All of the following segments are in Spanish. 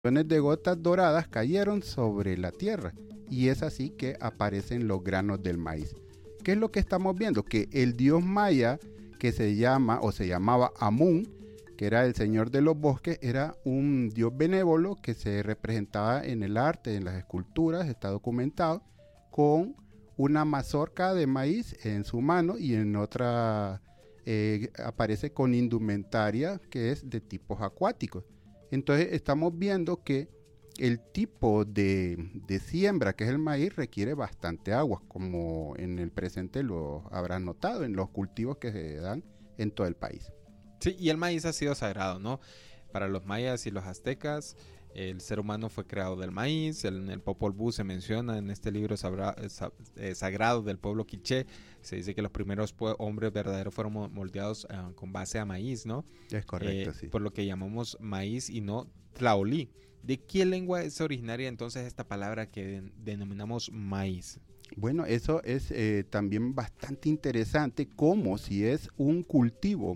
de gotas doradas cayeron sobre la tierra y es así que aparecen los granos del maíz. ¿Qué es lo que estamos viendo? Que el dios maya, que se llamaba Amun, que era el señor de los bosques, era un dios benévolo que se representaba en el arte, en las esculturas, está documentado, con una mazorca de maíz en su mano y en otra aparece con indumentaria que es de tipos acuáticos. Entonces estamos viendo que el tipo de siembra, que es el maíz, requiere bastante agua, como en el presente lo habrás notado en los cultivos que se dan en todo el país. Sí, y el maíz ha sido sagrado, ¿no? Para los mayas y los aztecas, el ser humano fue creado del maíz. En el Popol Vuh se menciona en este libro sagrado del pueblo quiché, se dice que los primeros hombres verdaderos fueron moldeados con base a maíz, ¿no? Es correcto, sí. Por lo que llamamos maíz y no tlaolí. ¿De qué lengua es originaria entonces esta palabra que denominamos maíz? Bueno, eso es también bastante interesante, como si es un cultivo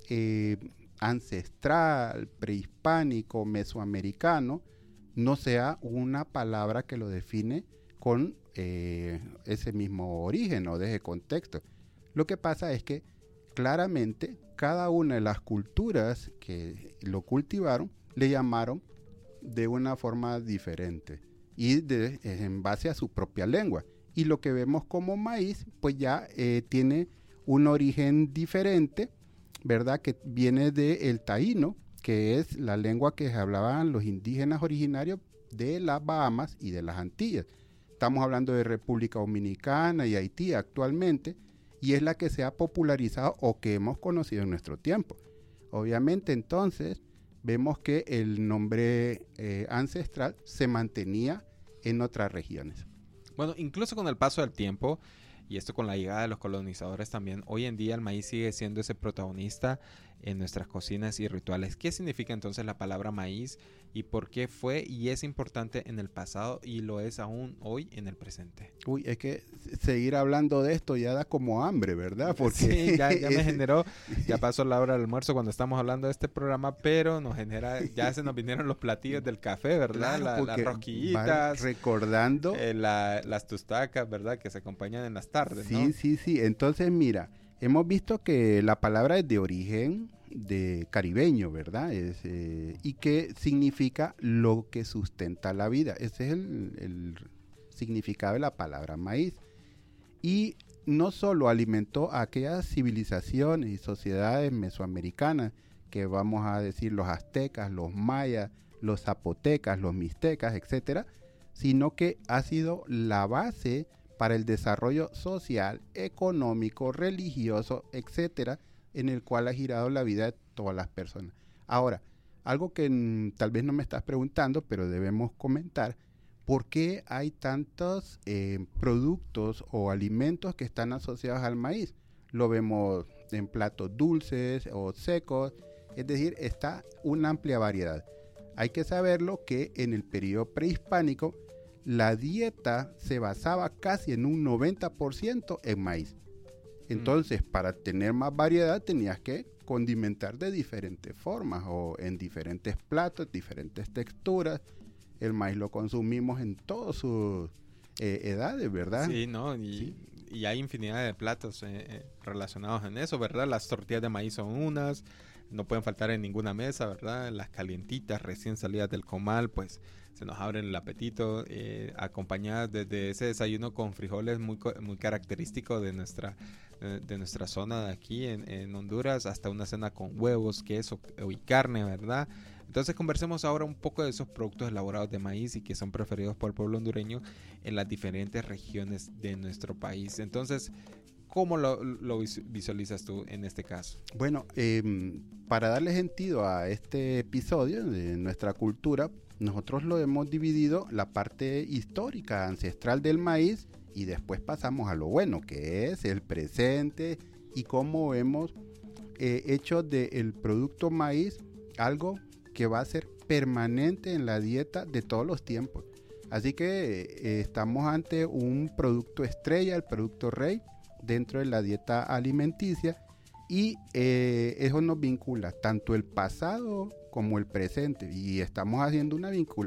ancestral, prehispánico, mesoamericano, no sea una palabra que lo define con ese mismo origen o de ese contexto. Lo que pasa es que claramente cada una de las culturas que lo cultivaron le llamaron de una forma diferente y en base a su propia lengua. Y lo que vemos como maíz, pues ya tiene un origen diferente, ¿verdad? Que viene del taíno, que es la lengua que hablaban los indígenas originarios de las Bahamas y de las Antillas. Estamos hablando de República Dominicana y Haití actualmente, y es la que se ha popularizado o que hemos conocido en nuestro tiempo. Obviamente, entonces, vemos que el nombre ancestral se mantenía en otras regiones. Bueno, incluso con el paso del tiempo, y esto con la llegada de los colonizadores también, hoy en día el maíz sigue siendo ese protagonista en nuestras cocinas y rituales. ¿Qué significa entonces la palabra maíz y por qué fue y es importante en el pasado y lo es aún hoy en el presente? Uy, es que seguir hablando de esto ya da como hambre, ¿verdad? Porque sí, ya me generó, ya pasó la hora del almuerzo cuando estamos hablando de este programa, pero nos genera, ya se nos vinieron los platillos del café, ¿verdad? Claro, las rosquillitas, recordando las tustacas, ¿verdad? Que se acompañan en las tardes, sí, ¿no? Sí. Entonces, mira, hemos visto que la palabra es de origen de caribeño, ¿verdad? Y que significa lo que sustenta la vida. Ese es el significado de la palabra maíz. Y no solo alimentó a aquellas civilizaciones y sociedades mesoamericanas, que vamos a decir los aztecas, los mayas, los zapotecas, los mixtecas, etcétera, sino que ha sido la base para el desarrollo social, económico, religioso, etcétera, en el cual ha girado la vida de todas las personas. Ahora, algo que tal vez no me estás preguntando, pero debemos comentar, ¿por qué hay tantos productos o alimentos que están asociados al maíz? Lo vemos en platos dulces o secos, es decir, está una amplia variedad. Hay que saberlo que en el periodo prehispánico la dieta se basaba casi en un 90% en maíz. Entonces, para tener más variedad tenías que condimentar de diferentes formas o en diferentes platos, diferentes texturas. El maíz lo consumimos en todas sus edades, ¿verdad? Sí, ¿no? Y hay infinidad de platos relacionados en eso, ¿verdad? Las tortillas de maíz son unas, no pueden faltar en ninguna mesa, ¿verdad? Las calientitas recién salidas del comal, pues se nos abren el apetito, acompañadas desde ese desayuno con frijoles muy característico de nuestra zona de aquí en Honduras, hasta una cena con huevos, queso y carne, ¿verdad? Entonces conversemos ahora un poco de esos productos elaborados de maíz y que son preferidos por el pueblo hondureño en las diferentes regiones de nuestro país. Entonces, ¿cómo lo visualizas tú en este caso? Bueno, para darle sentido a este episodio de nuestra cultura, nosotros lo hemos dividido la parte histórica, ancestral del maíz, y después pasamos a lo bueno, que es el presente y cómo hemos hecho del producto maíz algo que va a ser permanente en la dieta de todos los tiempos. Así que estamos ante un producto estrella, el producto rey, dentro de la dieta alimenticia, y eso nos vincula tanto el pasado como el presente, y estamos haciendo una